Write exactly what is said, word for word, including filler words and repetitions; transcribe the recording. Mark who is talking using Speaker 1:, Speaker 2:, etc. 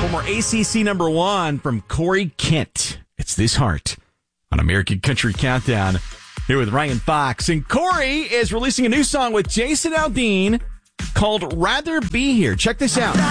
Speaker 1: for more A C C number one from Corey Kent. It's This Heart on American Country Countdown. Here with Ryan Fox. And Corey is releasing a new song with Jason Aldean called Rather Be Here. Check this out.